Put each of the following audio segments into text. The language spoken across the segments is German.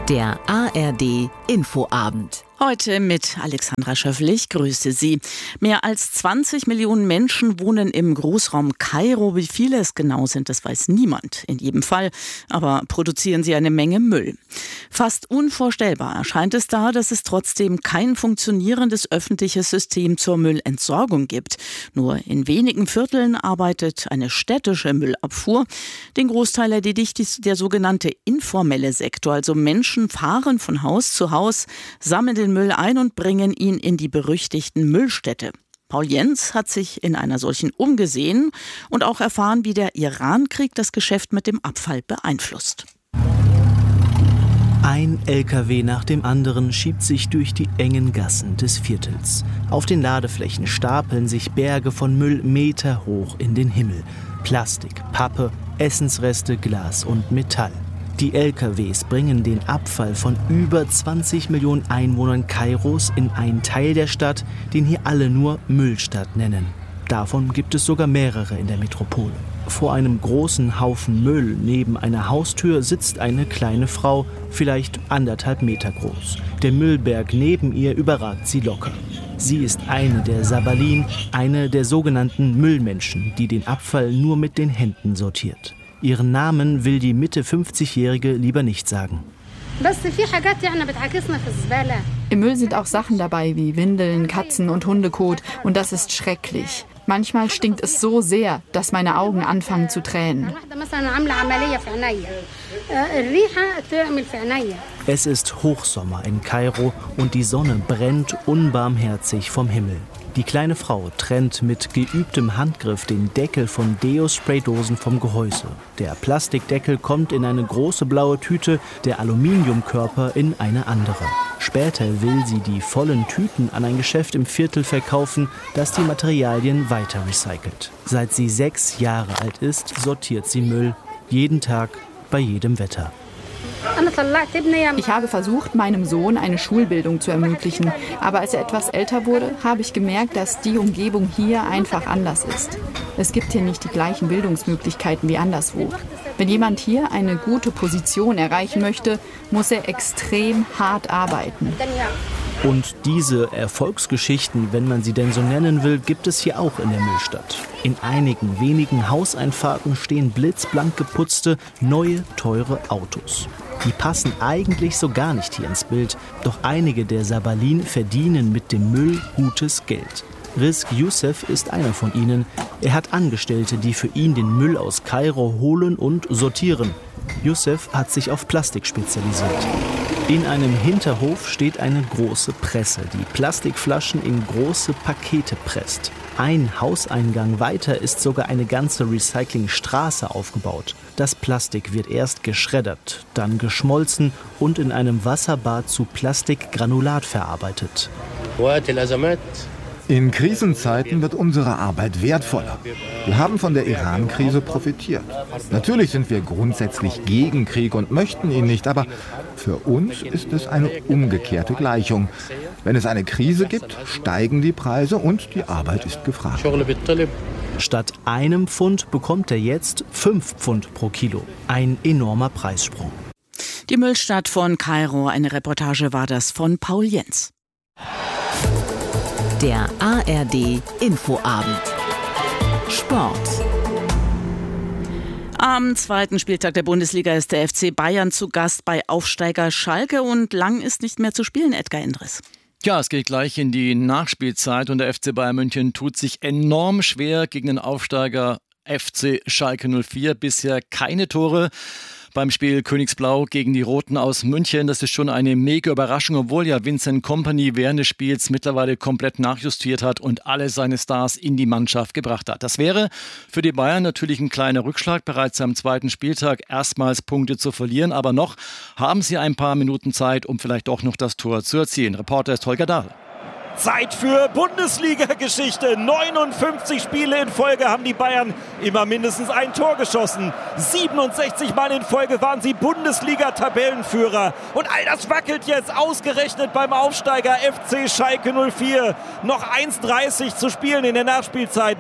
Der ARD Infoabend. Heute mit Alexandra Schöffel, ich grüße Sie. Mehr als 20 Millionen Menschen wohnen im Großraum Kairo. Wie viele es genau sind, das weiß niemand in jedem Fall. Aber produzieren sie eine Menge Müll. Fast unvorstellbar erscheint es da, dass es trotzdem kein funktionierendes öffentliches System zur Müllentsorgung gibt. Nur in wenigen Vierteln arbeitet eine städtische Müllabfuhr. Den Großteil erledigt der sogenannte informelle Sektor. Also Menschen fahren von Haus zu Haus, sammeln den Müll ein und bringen ihn in die berüchtigten Müllstädte. Paul Jens hat sich in einer solchen umgesehen und auch erfahren, wie der Irankrieg das Geschäft mit dem Abfall beeinflusst. Ein LKW nach dem anderen schiebt sich durch die engen Gassen des Viertels. Auf den Ladeflächen stapeln sich Berge von Müll meterhoch in den Himmel. Plastik, Pappe, Essensreste, Glas und Metall. Die LKWs bringen den Abfall von über 20 Millionen Einwohnern Kairos in einen Teil der Stadt, den hier alle nur Müllstadt nennen. Davon gibt es sogar mehrere in der Metropole. Vor einem großen Haufen Müll neben einer Haustür sitzt eine kleine Frau, vielleicht 1,5 Meter groß. Der Müllberg neben ihr überragt sie locker. Sie ist eine der Sabalin, eine der sogenannten Müllmenschen, die den Abfall nur mit den Händen sortiert. Ihren Namen will die Mitte 50-Jährige lieber nicht sagen. Im Müll sind auch Sachen dabei wie Windeln, Katzen- und Hundekot und das ist schrecklich. Manchmal stinkt es so sehr, dass meine Augen anfangen zu tränen. Es ist Hochsommer in Kairo und die Sonne brennt unbarmherzig vom Himmel. Die kleine Frau trennt mit geübtem Handgriff den Deckel von Deo-Spraydosen vom Gehäuse. Der Plastikdeckel kommt in eine große blaue Tüte, der Aluminiumkörper in eine andere. Später will sie die vollen Tüten an ein Geschäft im Viertel verkaufen, das die Materialien weiter recycelt. Seit sie 6 Jahre alt ist, sortiert sie Müll. Jeden Tag, bei jedem Wetter. Ich habe versucht, meinem Sohn eine Schulbildung zu ermöglichen. Aber als er etwas älter wurde, habe ich gemerkt, dass die Umgebung hier einfach anders ist. Es gibt hier nicht die gleichen Bildungsmöglichkeiten wie anderswo. Wenn jemand hier eine gute Position erreichen möchte, muss er extrem hart arbeiten. Und diese Erfolgsgeschichten, wenn man sie denn so nennen will, gibt es hier auch in der Müllstadt. In einigen wenigen Hauseinfahrten stehen blitzblank geputzte, neue, teure Autos. Die passen eigentlich so gar nicht hier ins Bild, doch einige der Sabalin verdienen mit dem Müll gutes Geld. Rizk Youssef ist einer von ihnen. Er hat Angestellte, die für ihn den Müll aus Kairo holen und sortieren. Youssef hat sich auf Plastik spezialisiert. In einem Hinterhof steht eine große Presse, die Plastikflaschen in große Pakete presst. Ein Hauseingang weiter ist sogar eine ganze Recyclingstraße aufgebaut. Das Plastik wird erst geschreddert, dann geschmolzen und in einem Wasserbad zu Plastikgranulat verarbeitet. In Krisenzeiten wird unsere Arbeit wertvoller. Wir haben von der Iran-Krise profitiert. Natürlich sind wir grundsätzlich gegen Krieg und möchten ihn nicht, aber für uns ist es eine umgekehrte Gleichung. Wenn es eine Krise gibt, steigen die Preise und die Arbeit ist gefragt. Statt einem Pfund bekommt er jetzt 5 Pfund pro Kilo. Ein enormer Preissprung. Die Müllstadt von Kairo, eine Reportage war das von Paul Jens. Der ARD Infoabend. Sport. Am zweiten Spieltag der Bundesliga ist der FC Bayern zu Gast bei Aufsteiger Schalke und lang ist nicht mehr zu spielen, Edgar Endres. Ja, es geht gleich in die Nachspielzeit und der FC Bayern München tut sich enorm schwer gegen den Aufsteiger FC Schalke 04. Bisher keine Tore beim Spiel Königsblau gegen die Roten aus München. Das ist schon eine mega Überraschung, obwohl ja Vincent Kompany während des Spiels mittlerweile komplett nachjustiert hat und alle seine Stars in die Mannschaft gebracht hat. Das wäre für die Bayern natürlich ein kleiner Rückschlag, bereits am zweiten Spieltag erstmals Punkte zu verlieren. Aber noch haben sie ein paar Minuten Zeit, um vielleicht doch noch das Tor zu erzielen. Reporter ist Holger Dahl. Zeit für Bundesliga-Geschichte. 59 Spiele in Folge haben die Bayern immer mindestens ein Tor geschossen. 67 Mal in Folge waren sie Bundesliga-Tabellenführer. Und all das wackelt jetzt ausgerechnet beim Aufsteiger FC Schalke 04. Noch 1:30 zu spielen in der Nachspielzeit.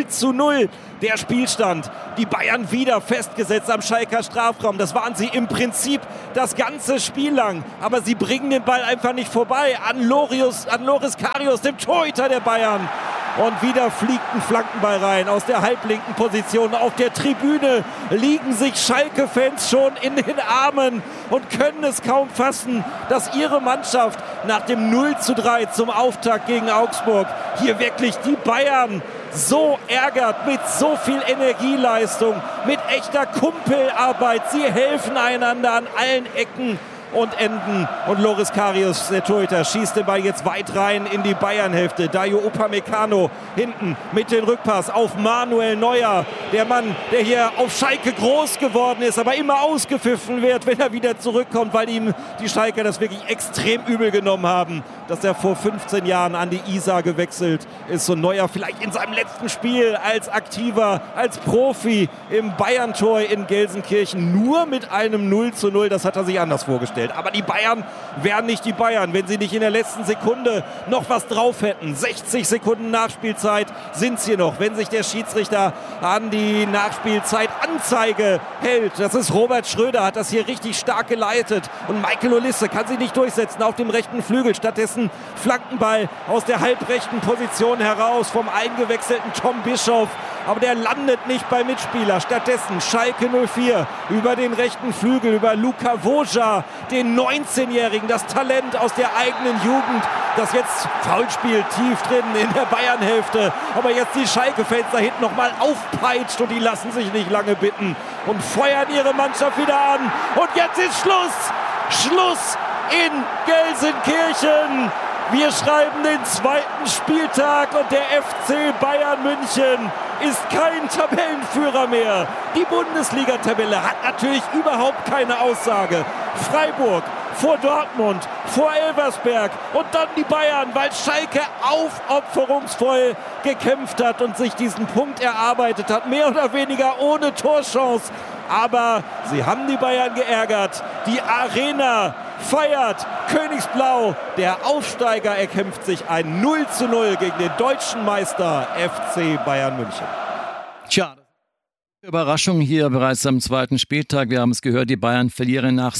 0:0 der Spielstand. Die Bayern wieder festgesetzt am Schalker Strafraum. Das waren sie im Prinzip das ganze Spiel lang. Aber sie bringen den Ball einfach nicht vorbei an Loris Karius, dem Torhüter der Bayern. Und wieder fliegt ein Flankenball rein aus der halblinken Position. Auf der Tribüne liegen sich Schalke-Fans schon in den Armen und können es kaum fassen, dass ihre Mannschaft nach dem 0:3 zum Auftakt gegen Augsburg hier wirklich die Bayern so ärgert, mit so viel Energieleistung, mit echter Kumpelarbeit. Sie helfen einander an allen Ecken und Enden. Und Loris Karius, der Torhüter, schießt den Ball jetzt weit rein in die Bayern-Hälfte. Dayo Upamecano hinten mit dem Rückpass auf Manuel Neuer. Der Mann, der hier auf Schalke groß geworden ist, aber immer ausgepfiffen wird, wenn er wieder zurückkommt, weil ihm die Schalker das wirklich extrem übel genommen haben, dass er vor 15 Jahren an die Isar gewechselt ist. Und Neuer vielleicht in seinem letzten Spiel als Aktiver, als Profi im Bayern-Tor in Gelsenkirchen nur mit einem 0:0. Das hat er sich anders vorgestellt. Aber die Bayern wären nicht die Bayern, wenn sie nicht in der letzten Sekunde noch was drauf hätten. 60 Sekunden Nachspielzeit sind es hier noch, wenn sich der Schiedsrichter an die Nachspielzeit-Anzeige hält. Das ist Robert Schröder, hat das hier richtig stark geleitet. Und Michael Olisse kann sich nicht durchsetzen auf dem rechten Flügel. Stattdessen Flankenball aus der halbrechten Position heraus vom eingewechselten Tom Bischoff. Aber der landet nicht beim Mitspieler. Stattdessen Schalke 04 über den rechten Flügel, über Luka Woja, den 19-Jährigen, das Talent aus der eigenen Jugend, das jetzt Foulspiel tief drin in der Bayern-Hälfte. Aber jetzt die Schalke-Fans da hinten nochmal aufpeitscht und die lassen sich nicht lange bitten und feuern ihre Mannschaft wieder an. Und jetzt ist Schluss! Schluss in Gelsenkirchen! Wir schreiben den 2. Spieltag und der FC Bayern München ist kein Tabellenführer mehr. Die Bundesliga-Tabelle hat natürlich überhaupt keine Aussage. Freiburg vor Dortmund, vor Elversberg und dann die Bayern, weil Schalke aufopferungsvoll gekämpft hat und sich diesen Punkt erarbeitet hat, mehr oder weniger ohne Torchance. Aber sie haben die Bayern geärgert. Die Arena feiert. Königsblau, der Aufsteiger, erkämpft sich ein 0:0 gegen den deutschen Meister FC Bayern München. Tja, Überraschung hier bereits am 2. Spieltag. Wir haben es gehört, die Bayern verlieren nach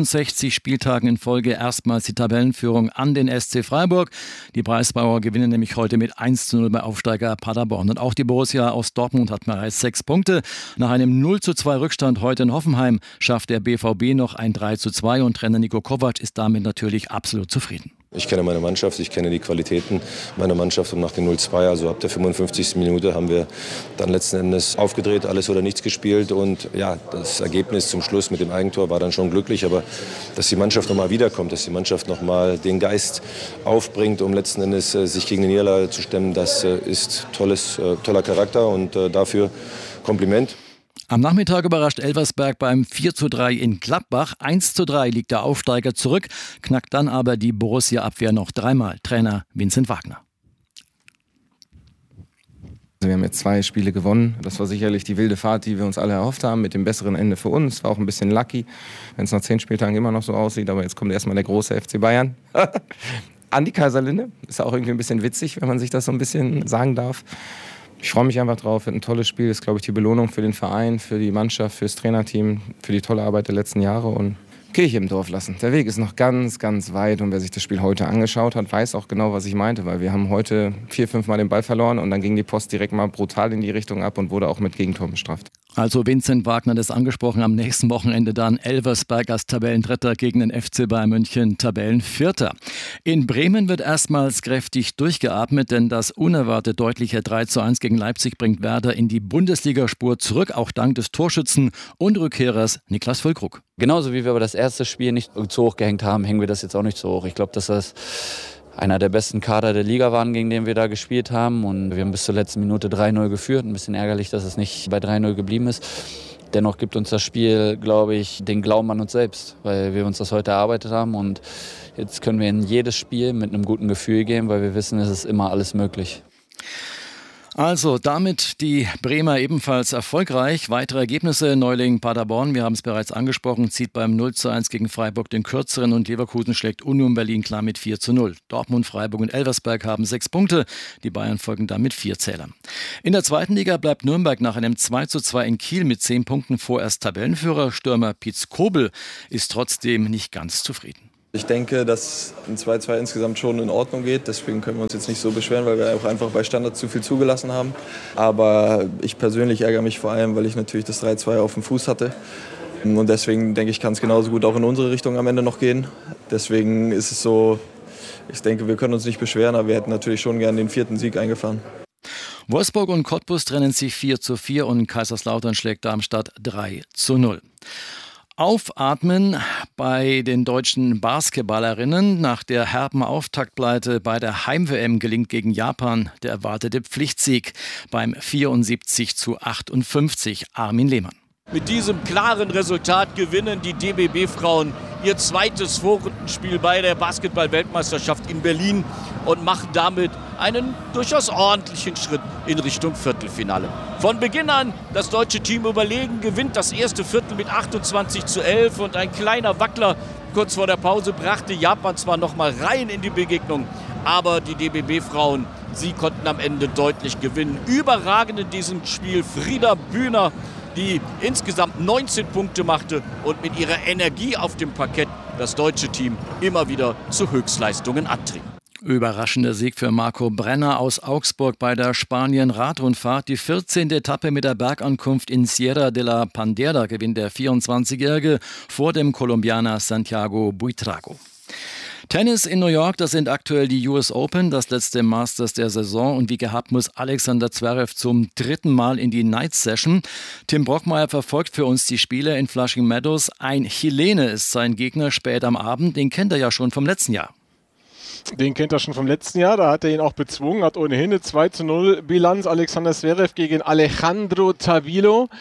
67 Spieltagen in Folge erstmals die Tabellenführung an den SC Freiburg. Die Breisgauer gewinnen nämlich heute mit 1:0 bei Aufsteiger Paderborn. Und auch die Borussia aus Dortmund hat bereits 6 Punkte. Nach einem 0:2 Rückstand heute in Hoffenheim schafft der BVB noch ein 3:2 und Trainer Niko Kovac ist damit natürlich absolut zufrieden. Ich kenne meine Mannschaft, ich kenne die Qualitäten meiner Mannschaft und nach dem 0:2, also ab der 55. Minute haben wir dann letzten Endes aufgedreht, alles oder nichts gespielt und ja, das Ergebnis zum Schluss mit dem Eigentor war dann schon glücklich, aber dass die Mannschaft nochmal wiederkommt, dass die Mannschaft nochmal den Geist aufbringt, um letzten Endes sich gegen die Niederlage zu stemmen, das ist toller Charakter und dafür Kompliment. Am Nachmittag überrascht Elversberg beim 4:3 in Gladbach. 1:3 liegt der Aufsteiger zurück, knackt dann aber die Borussia-Abwehr noch dreimal. Trainer Vincent Wagner. Wir haben jetzt 2 Spiele gewonnen. Das war sicherlich die wilde Fahrt, die wir uns alle erhofft haben, mit dem besseren Ende für uns. War auch ein bisschen lucky, wenn es nach 10 Spieltagen immer noch so aussieht. Aber jetzt kommt erstmal der große FC Bayern. An die Kaiserlinde. Ist auch irgendwie ein bisschen witzig, wenn man sich das so ein bisschen sagen darf. Ich freue mich einfach drauf, wird ein tolles Spiel, ist, glaube ich, die Belohnung für den Verein, für die Mannschaft, fürs Trainerteam, für die tolle Arbeit der letzten Jahre und Kirche im Dorf lassen. Der Weg ist noch ganz, ganz weit und wer sich das Spiel heute angeschaut hat, weiß auch genau, was ich meinte, weil wir haben heute 4-5 Mal den Ball verloren und dann ging die Post direkt mal brutal in die Richtung ab und wurde auch mit Gegentor bestraft. Also Vincent Wagner, das angesprochen, am nächsten Wochenende dann Elversberg als Tabellendritter gegen den FC Bayern München, Tabellenvierter. In Bremen wird erstmals kräftig durchgeatmet, denn das unerwartet deutliche 3:1 gegen Leipzig bringt Werder in die Bundesligaspur zurück, auch dank des Torschützen und Rückkehrers Niklas Füllkrug. Genauso wie wir aber das erste Spiel nicht zu hoch gehängt haben, hängen wir das jetzt auch nicht so hoch. Ich glaube, dass das einer der besten Kader der Liga waren, gegen den wir da gespielt haben. Und wir haben bis zur letzten Minute 3:0 geführt. Ein bisschen ärgerlich, dass es nicht bei 3:0 geblieben ist. Dennoch gibt uns das Spiel, glaube ich, den Glauben an uns selbst, weil wir uns das heute erarbeitet haben und jetzt können wir in jedes Spiel mit einem guten Gefühl gehen, weil wir wissen, es ist immer alles möglich. Also damit die Bremer ebenfalls erfolgreich. Weitere Ergebnisse: Neuling Paderborn, wir haben es bereits angesprochen, zieht beim 0:1 gegen Freiburg den kürzeren und Leverkusen schlägt Union Berlin klar mit 4:0. Dortmund, Freiburg und Elversberg haben 6 Punkte. Die Bayern folgen da mit 4 Zählern. In der zweiten Liga bleibt Nürnberg nach einem 2:2 in Kiel mit 10 Punkten vorerst Tabellenführer. Stürmer Pietz Kobel ist trotzdem nicht ganz zufrieden. Ich denke, dass ein 2:2 insgesamt schon in Ordnung geht. Deswegen können wir uns jetzt nicht so beschweren, weil wir auch einfach bei Standards zu viel zugelassen haben. Aber ich persönlich ärgere mich vor allem, weil ich natürlich das 3:2 auf dem Fuß hatte. Und deswegen denke ich, kann es genauso gut auch in unsere Richtung am Ende noch gehen. Deswegen ist es so, ich denke, wir können uns nicht beschweren, aber wir hätten natürlich schon gerne den 4. Sieg eingefahren. Wolfsburg und Cottbus trennen sich 4:4 und Kaiserslautern schlägt Darmstadt 3:0. Aufatmen bei den deutschen Basketballerinnen. Nach der herben Auftaktpleite bei der Heim-WM gelingt gegen Japan der erwartete Pflichtsieg beim 74:58. Armin Lehmann. Mit diesem klaren Resultat gewinnen die DBB-Frauen ihr zweites Vorrundenspiel bei der Basketball-Weltmeisterschaft in Berlin und machen damit einen durchaus ordentlichen Schritt in Richtung Viertelfinale. Von Beginn an das deutsche Team überlegen, gewinnt das erste Viertel mit 28:11 und ein kleiner Wackler kurz vor der Pause brachte Japan zwar noch mal rein in die Begegnung, aber die DBB-Frauen, sie konnten am Ende deutlich gewinnen. Überragend in diesem Spiel Frieda Bühner, die insgesamt 19 Punkte machte und mit ihrer Energie auf dem Parkett das deutsche Team immer wieder zu Höchstleistungen antrieb. Überraschender Sieg für Marco Brenner aus Augsburg bei der Spanien-Radrundfahrt. Die 14. Etappe mit der Bergankunft in Sierra de la Pandera gewinnt der 24-Jährige vor dem Kolumbianer Santiago Buitrago. Tennis in New York, das sind aktuell die US Open, das letzte Masters der Saison. Und wie gehabt muss Alexander Zverev zum 3. Mal in die Night Session. Tim Brockmeier verfolgt für uns die Spiele in Flushing Meadows. Ein Chilene ist sein Gegner spät am Abend. Den kennt er ja schon vom letzten Jahr. Den kennt er schon vom letzten Jahr, da hat er ihn auch bezwungen, hat ohnehin eine 2:0 Bilanz, Alexander Zverev gegen Alejandro Tavilo.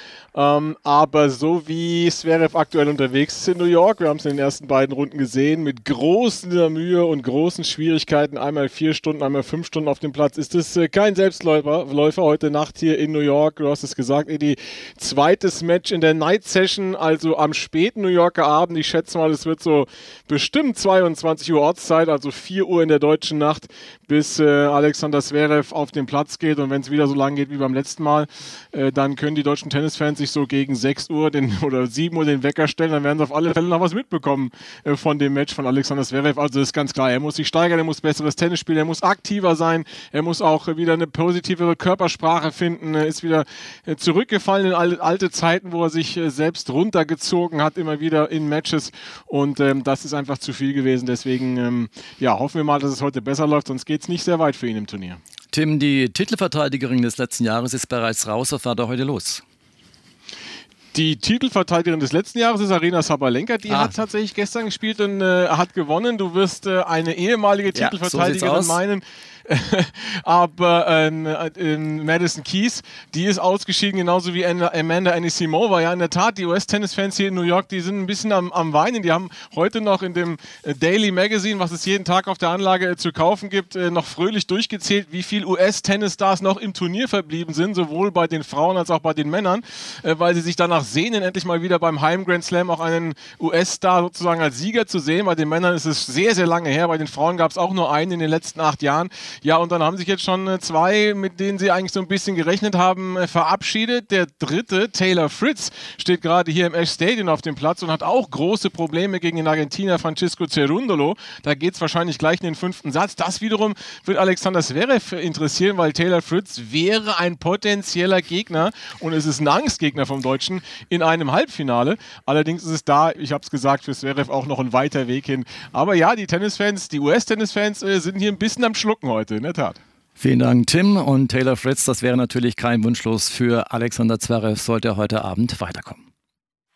Aber so wie Zverev aktuell unterwegs ist in New York, wir haben es in den ersten beiden Runden gesehen, mit großer Mühe und großen Schwierigkeiten, einmal 4 Stunden, einmal 5 Stunden auf dem Platz, ist es kein Selbstläufer heute Nacht hier in New York. Du hast es gesagt, Edi, zweites Match in der Night Session, also am späten New Yorker Abend. Ich schätze mal, es wird so bestimmt 22 Uhr Ortszeit, also 4 Uhr in der deutschen Nacht, bis Alexander Zverev auf den Platz geht. Und wenn es wieder so lang geht wie beim letzten Mal, dann können die deutschen Tennisfans sich so gegen 6 Uhr oder 7 Uhr den Wecker stellen, dann werden sie auf alle Fälle noch was mitbekommen von dem Match von Alexander Zverev. Also das ist ganz klar, er muss sich steigern, er muss besseres Tennis spielen, er muss aktiver sein, er muss auch wieder eine positivere Körpersprache finden, er ist wieder zurückgefallen in alte Zeiten, wo er sich selbst runtergezogen hat, immer wieder in Matches, und das ist einfach zu viel gewesen. Deswegen hoffen wir mal, dass es heute besser läuft, sonst geht es nicht sehr weit für ihn im Turnier. Tim, die Titelverteidigerin des letzten Jahres ist bereits raus. Was war da heute los? Die Titelverteidigerin des letzten Jahres ist Aryna Sabalenka. Die hat tatsächlich gestern gespielt und hat gewonnen. Du wirst eine ehemalige Titelverteidigerin meinen. Aber Madison Keys, die ist ausgeschieden, genauso wie Amanda Anisimova. Ja, in der Tat, die US-Tennis-Fans hier in New York, die sind ein bisschen am Weinen. Die haben heute noch in dem Daily Magazine, was es jeden Tag auf der Anlage zu kaufen gibt, noch fröhlich durchgezählt, wie viele US-Tennis-Stars noch im Turnier verblieben sind, sowohl bei den Frauen als auch bei den Männern, weil sie sich danach sehnen, endlich mal wieder beim Heim-Grand Slam auch einen US-Star sozusagen als Sieger zu sehen. Bei den Männern ist es sehr, sehr lange her. Bei den Frauen gab es auch nur einen in den letzten 8 Jahren. Ja, und dann haben sich jetzt schon 2, mit denen sie eigentlich so ein bisschen gerechnet haben, verabschiedet. Der dritte, Taylor Fritz, steht gerade hier im Ash Stadium auf dem Platz und hat auch große Probleme gegen den Argentinier Francisco Cerundolo. Da geht es wahrscheinlich gleich in den 5. Satz. Das wiederum wird Alexander Zverev interessieren, weil Taylor Fritz wäre ein potenzieller Gegner und es ist ein Angstgegner vom Deutschen in einem Halbfinale. Allerdings ist es da, ich habe es gesagt, für Zverev auch noch ein weiter Weg hin. Aber ja, die Tennisfans, die US-Tennisfans sind hier ein bisschen am Schlucken heute, in der Tat. Vielen Dank, Tim. Und Taylor Fritz, das wäre natürlich kein Wunschlos für Alexander Zverev, sollte er heute Abend weiterkommen.